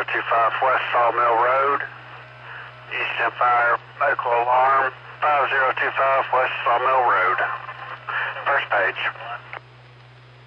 West Sawmill Road. Eastern Fire Local Alarm 5025 West Sawmill Road. First page.